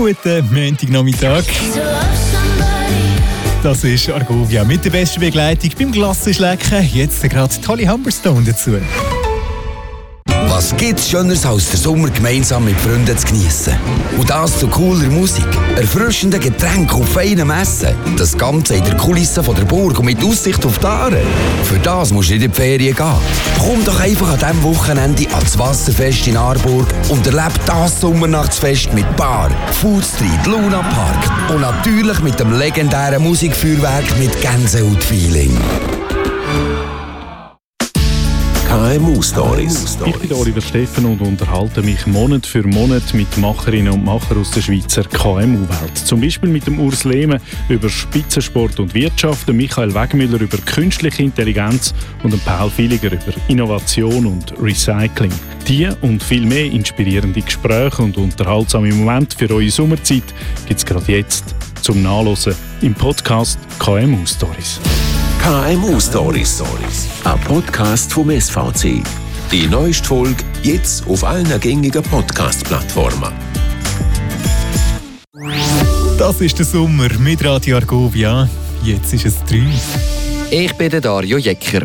Guten Montagnachmittag. Das ist Argovia mit der besten Begleitung beim Glassenschlecken. Jetzt gerade Holly Humberstone dazu. Was gibt's Schöneres als den Sommer gemeinsam mit Freunden zu geniessen? Und das zu cooler Musik, erfrischenden Getränken und feinem Essen. Das Ganze in der Kulisse von der Burg und mit Aussicht auf die Aare. Für das musst du nicht in die Ferien gehen. Komm doch einfach an diesem Wochenende ans Wasserfest in Aarburg und erlebe das Sommernachtsfest mit Bar, Food Street, Luna Park und natürlich mit dem legendären Musikfeuerwerk mit Gänsehaut-Feeling. KMU-Stories. Ich bin Oliver Steffen und unterhalte mich Monat für Monat mit Macherinnen und Machern aus der Schweizer KMU-Welt. Zum Beispiel mit dem Urs Lehmann über Spitzensport und Wirtschaft, Michael Wegmüller über künstliche Intelligenz und Paul Villiger über Innovation und Recycling. Die und viel mehr inspirierende Gespräche und unterhaltsame Momente für eure Sommerzeit gibt es gerade jetzt zum Nachhören im Podcast KMU-Stories. KMU-Stories. Ein Podcast vom SVC. Die neueste Folge jetzt auf allen gängigen Podcast-Plattformen. Das ist der Sommer mit Radio Argovia. Jetzt ist es 3. Ich bin der Dario Jecker.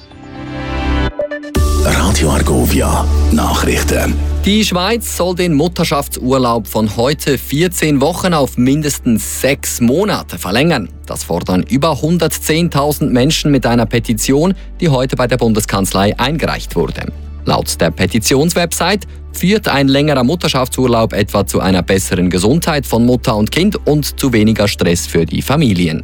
Radio Argovia. Nachrichten. Die Schweiz soll den Mutterschaftsurlaub von heute 14 Wochen auf mindestens 6 Monate verlängern. Das fordern über 110.000 Menschen mit einer Petition, die heute bei der Bundeskanzlei eingereicht wurde. Laut der Petitionswebsite führt ein längerer Mutterschaftsurlaub etwa zu einer besseren Gesundheit von Mutter und Kind und zu weniger Stress für die Familien.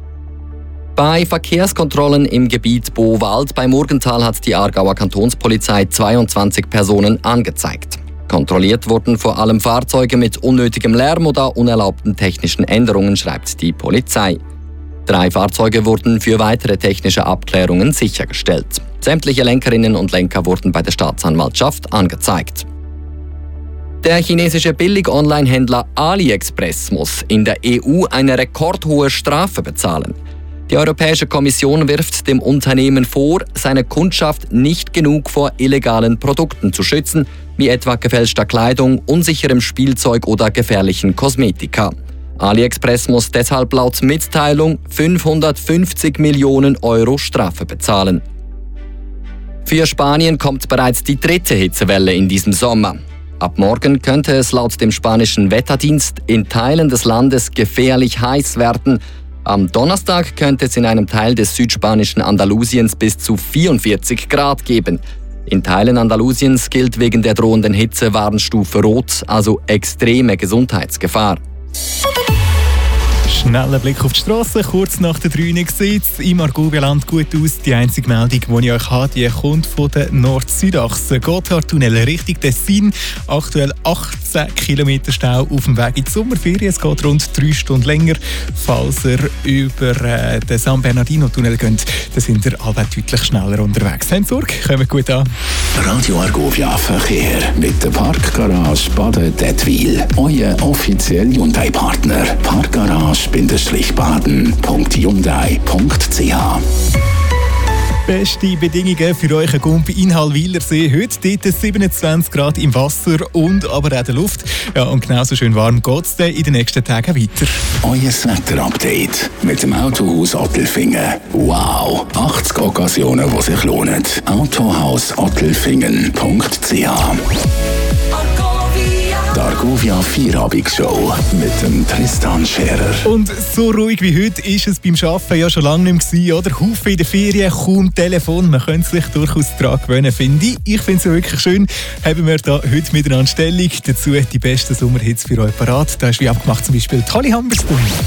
Bei Verkehrskontrollen im Gebiet Bowald bei Murgenthal hat die Aargauer Kantonspolizei 22 Personen angezeigt. Kontrolliert wurden vor allem Fahrzeuge mit unnötigem Lärm oder unerlaubten technischen Änderungen, schreibt die Polizei. 3 Fahrzeuge wurden für weitere technische Abklärungen sichergestellt. Sämtliche Lenkerinnen und Lenker wurden bei der Staatsanwaltschaft angezeigt. Der chinesische Billig-Online-Händler AliExpress muss in der EU eine rekordhohe Strafe bezahlen. Die Europäische Kommission wirft dem Unternehmen vor, seine Kundschaft nicht genug vor illegalen Produkten zu schützen, wie etwa gefälschter Kleidung, unsicherem Spielzeug oder gefährlichen Kosmetika. AliExpress muss deshalb laut Mitteilung 550 Millionen Euro Strafe bezahlen. Für Spanien kommt bereits die 3. Hitzewelle in diesem Sommer. Ab morgen könnte es laut dem spanischen Wetterdienst in Teilen des Landes gefährlich heiß werden. Am Donnerstag könnte es in einem Teil des südspanischen Andalusiens bis zu 44 Grad geben. In Teilen Andalusiens gilt wegen der drohenden Hitze Warnstufe Rot, also extreme Gesundheitsgefahr. Schneller Blick auf die Strasse, kurz nach der 3 sieht es im Argovia-Land gut aus. Die einzige Meldung, die ich euch habe, die kommt von der Nord-Süd-Achse. Gotthardtunnel Richtung Tessin. Aktuell 18 Kilometer Stau auf dem Weg in die Sommerferien. Es geht rund 3 Stunden länger. Falls ihr über den San Bernardino-Tunnel geht, dann sind ihr alle deutlich schneller unterwegs. Habt Sorge, kommt gut an. Radio Argovia Verkehr mit der Parkgarage Baden-Dettwil. Euer offizieller Hyundai-Partner. Parkgarage-baden.hyundai.ch. Beste Bedingungen für euch Gump in Hallwilersee. Heute dort 27 Grad im Wasser und aber auch in der Luft. Ja, und genauso schön warm geht es in den nächsten Tagen weiter. Euer Wetter-Update mit dem Autohaus Ottelfingen. Wow! 80 Occasionen, die sich lohnen. Autohaus-Ottelfingen.ch. Die Argovia Vierabend-Show mit dem Tristan Scherer. Und so ruhig wie heute ist es beim Arbeiten ja schon lange nicht mehr, oder? Haufen in den Ferien, kaum Telefon. Man könnte sich durchaus daran gewöhnen, finde ich. Ich finde es wirklich schön. Haben wir da heute miteinander Stellung. Dazu die besten Sommerhits für euch parat. Da ist wie abgemacht zum Beispiel Holly Humberstone.